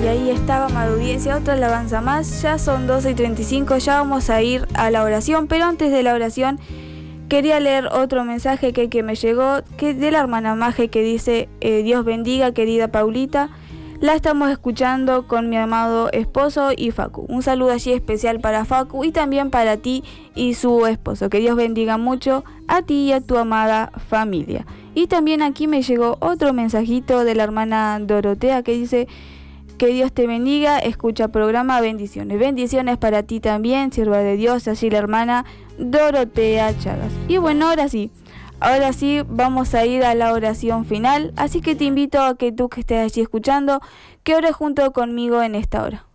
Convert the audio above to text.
Y ahí estaba, amada audiencia, otra alabanza más. Ya son 12:35, ya vamos a ir a la oración, pero antes de la oración quería leer otro mensaje que me llegó, que de la hermana Maje, que dice: Dios bendiga, querida Paulita, la estamos escuchando con mi amado esposo y Facu. Un saludo allí especial para Facu y también para ti y su esposo. Que Dios bendiga mucho a ti y a tu amada familia. Y también aquí me llegó otro mensajito de la hermana Dorotea que dice: que Dios te bendiga, escucha programa, bendiciones. Bendiciones para ti también, sierva de Dios, allí la hermana Dorotea Chagas. Y bueno, ahora sí vamos a ir a la oración final, así que te invito a que tú que estés allí escuchando, que ores junto conmigo en esta hora.